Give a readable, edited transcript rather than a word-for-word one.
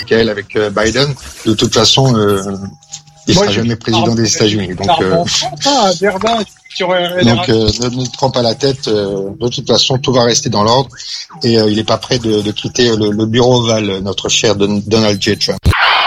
Michael, avec Biden. De toute façon, il sera jamais président des États-Unis. Donc, à Verdun, ne te prends pas la tête. De toute façon, tout va rester dans l'ordre. Et il n'est pas prêt de quitter le bureau ovale, notre cher Donald J. Trump.